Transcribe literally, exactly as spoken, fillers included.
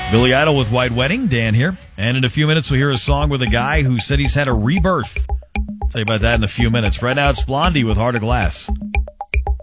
Billy Idol with White Wedding. Dan here. And in a few minutes, we'll hear a song with a guy who said he's had a rebirth. I'll tell you about that in a few minutes. Right now, it's Blondie with Heart of Glass.